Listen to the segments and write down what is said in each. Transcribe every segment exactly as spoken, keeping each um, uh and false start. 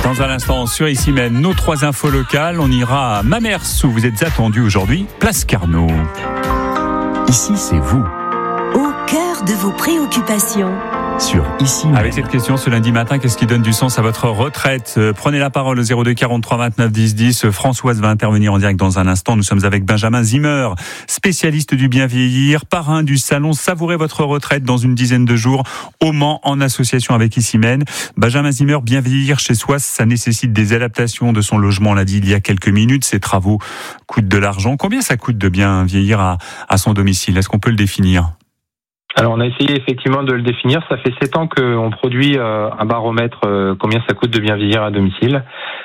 Dans un instant, sur Ici Même, nos trois infos locales. On ira à Mamers où vous êtes attendus aujourd'hui, place Carnot. Ici, c'est vous. Au cœur de vos préoccupations. Sur Ici Même. Avec cette question ce lundi matin, qu'est-ce qui donne du sens à votre retraite ? euh, Prenez la parole au zéro deux quarante-trois vingt-neuf dix dix. Françoise va intervenir en direct dans un instant. Nous sommes avec Benjamin Zimmer, spécialiste du bien vieillir, parrain du salon Savourez votre retraite dans une dizaine de jours au Mans en association avec Ici Même. Benjamin Zimmer, bien vieillir chez soi, ça nécessite des adaptations de son logement. On l'a dit il y a quelques minutes, ces travaux coûtent de l'argent. Combien ça coûte de bien vieillir à, à son domicile ? Est-ce qu'on peut le définir ? Alors on a essayé effectivement de le définir. Ça fait sept ans qu'on produit euh, un baromètre euh, combien ça coûte de bien vieillir à domicile.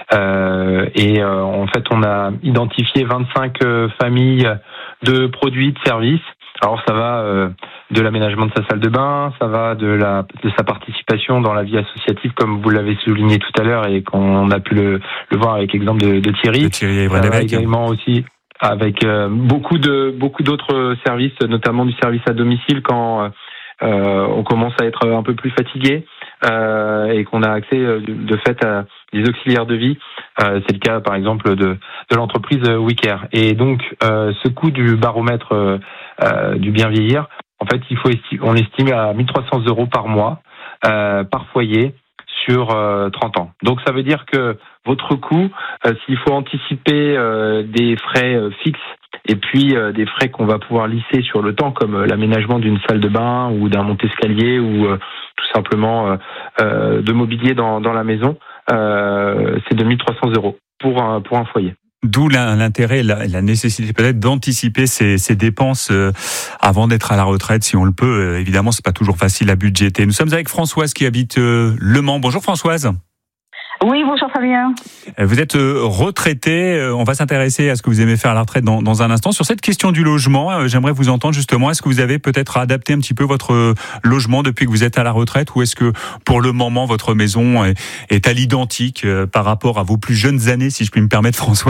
Euh, et euh, en fait on a identifié vingt-cinq euh, familles de produits, de services. Alors ça va euh, de l'aménagement de sa salle de bain, ça va de la de sa participation dans la vie associative comme vous l'avez souligné tout à l'heure et qu'on a pu le, le voir avec l'exemple de, de Thierry. De Thierry ça va également aussi avec euh, beaucoup de beaucoup d'autres services, notamment du service à domicile quand euh, on commence à être un peu plus fatigué euh, et qu'on a accès de, de fait à des auxiliaires de vie. Euh, c'est le cas par exemple de, de l'entreprise WeCare. Et donc euh, ce coût du baromètre euh, du bien vieillir, en fait il faut esti- on estime à mille trois cents euros par mois euh, par foyer sur euh, trente ans. Donc ça veut dire que votre coût, euh, s'il faut anticiper euh, des frais euh, fixes et puis euh, des frais qu'on va pouvoir lisser sur le temps, comme euh, l'aménagement d'une salle de bain ou d'un monte-escalier ou euh, tout simplement euh, euh, de mobilier dans, dans la maison, euh, c'est de mille trois cents euros pour un, pour un foyer. D'où l'intérêt, la, la nécessité peut-être d'anticiper ces, ces dépenses euh, avant d'être à la retraite, si on le peut. Euh, évidemment, c'est pas toujours facile à budgéter. Nous sommes avec Françoise qui habite euh, Le Mans. Bonjour Françoise. Oui, bonjour Fabien. Vous êtes retraitée. On va s'intéresser à ce que vous aimez faire à la retraite dans, dans un instant. Sur cette question du logement, j'aimerais vous entendre justement. Est-ce que vous avez peut-être adapté un petit peu votre logement depuis que vous êtes à la retraite, ou est-ce que pour le moment votre maison est, est à l'identique par rapport à vos plus jeunes années, si je puis me permettre, Françoise ?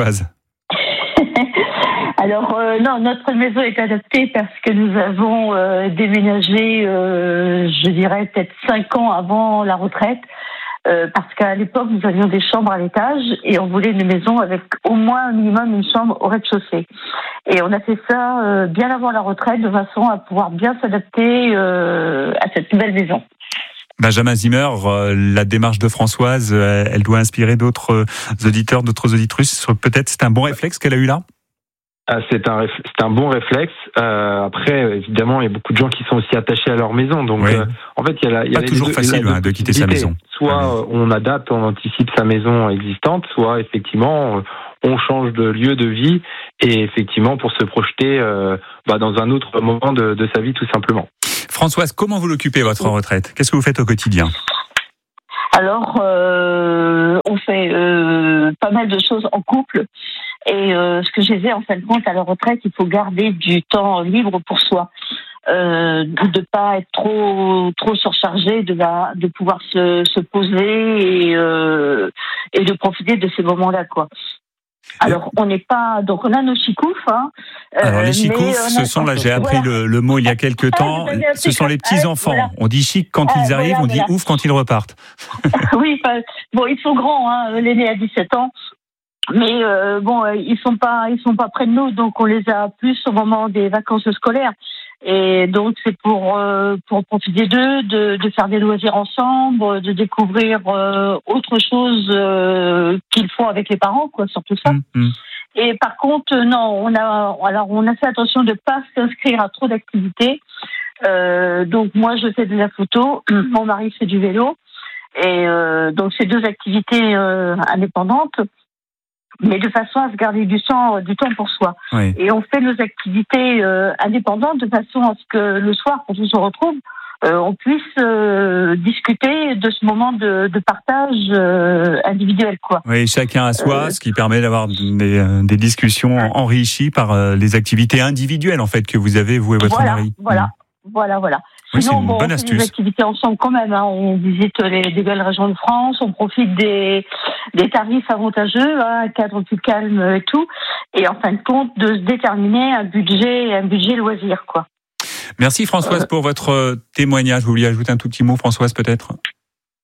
Alors euh, non, notre maison est adaptée parce que nous avons euh, déménagé, euh, je dirais peut-être cinq ans avant la retraite. Euh, parce qu'à l'époque, nous avions des chambres à l'étage et on voulait une maison avec au moins un minimum une chambre au rez-de-chaussée. Et on a fait ça euh, bien avant la retraite de façon à pouvoir bien s'adapter euh, à cette nouvelle maison. Benjamin Zimmer, euh, la démarche de Françoise, euh, elle doit inspirer d'autres euh, auditeurs, d'autres auditrices. Peut-être c'est un bon réflexe qu'elle a eu là ? Ah, c'est un réf- c'est un bon réflexe. Euh, après, évidemment, il y a beaucoup de gens qui sont aussi attachés à leur maison. Donc, oui. euh, en fait, il y a, la, il y a pas toujours deux, facile hein, de quitter sa maison. Soit oui. on adapte, on anticipe sa maison existante, soit effectivement on change de lieu de vie et effectivement pour se projeter euh, bah, dans un autre moment de, de sa vie, tout simplement. Françoise, comment vous l'occupez votre retraite ? Qu'est-ce que vous faites au quotidien ? Alors, euh, on fait euh, pas mal de choses en couple. Et euh, ce que je disais, en fin de compte, à la retraite, il faut garder du temps libre pour soi. Euh, de ne pas être trop trop surchargé, de, la, de pouvoir se, se poser et, euh, et de profiter de ces moments-là, quoi. Alors, on n'est pas... Donc, on a nos chicoufs. Hein, Alors, les chicoufs, ce sont, là, j'ai appris voilà. le, le mot il y a quelques temps, ah, ce sont les petits-enfants. Voilà. On dit chic quand ah, ils arrivent, voilà, on dit voilà. ouf quand ils repartent. Oui, bon, ils sont grands, hein, l'aîné a dix-sept ans. Mais euh, bon, ils sont pas, ils sont pas près de nous, donc on les a plus au moment des vacances scolaires. Et donc c'est pour euh, pour profiter d'eux, de, de faire des loisirs ensemble, de découvrir euh, autre chose euh, qu'ils font avec les parents, quoi, surtout ça. Mmh. Et par contre, non, on a alors on a fait attention de pas s'inscrire à trop d'activités. Euh, donc moi, je fais de la photo, mon mari fait du vélo, et euh, donc c'est deux activités euh, indépendantes. Mais de façon à se garder du temps, du temps pour soi. Oui. Et on fait nos activités euh, indépendantes de façon à ce que le soir, quand on se retrouve, euh, on puisse euh, discuter de ce moment de, de partage euh, individuel, quoi. Oui, chacun à soi, euh, ce qui permet d'avoir des, des discussions ouais. enrichies par euh, les activités individuelles, en fait, que vous avez, vous et votre voilà, mari. Voilà, mmh. voilà, voilà. Oui, Sinon, c'est une bon, bonne on astuce. fait des activités ensemble quand même. Hein. On visite les, les belles régions de France, on profite des, des tarifs avantageux, hein, un cadre plus calme et tout. Et en fin de compte, de se déterminer un budget, un budget loisir, quoi. Merci Françoise euh... pour votre témoignage. Vous vouliez ajouter un tout petit mot, Françoise, peut-être ?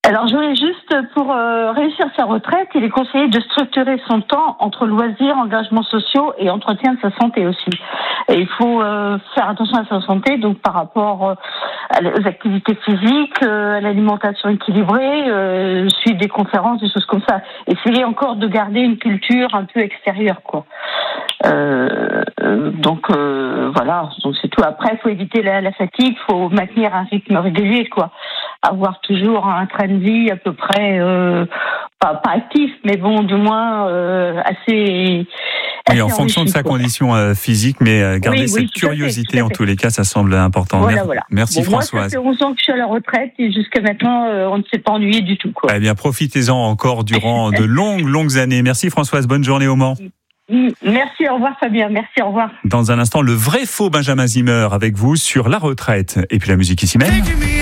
Alors, je voulais juste, pour euh, réussir sa retraite, il est conseillé de structurer son temps entre loisirs, engagements sociaux et entretien de sa santé aussi. Et il faut euh, faire attention à sa santé, donc par rapport euh, aux activités physiques, euh, à l'alimentation équilibrée, euh, suivre des conférences, des choses comme ça. Essayer encore de garder une culture un peu extérieure, quoi. Euh, donc euh, voilà, donc c'est tout. Après, il faut éviter la, la fatigue, il faut maintenir un rythme régulier, quoi. Avoir toujours un train de vie à peu près euh, pas, pas actif, mais bon, du moins euh, assez. Oui, en fonction de sa quoi. condition euh, physique, mais euh, garder oui, cette oui, curiosité, fait, en tous les cas, ça semble important. Voilà, Merci, voilà. merci bon, Françoise. Moi, ça fait onze ans que je suis à la retraite et jusqu'à maintenant, euh, on ne s'est pas ennuyé du tout, quoi. Eh bien, profitez-en encore durant de longues, longues années. Merci Françoise, bonne journée au Mans. Merci, au revoir Fabien, merci, au revoir. Dans un instant, le vrai faux Benjamin Zimmer avec vous sur la retraite. Et puis la musique ici même.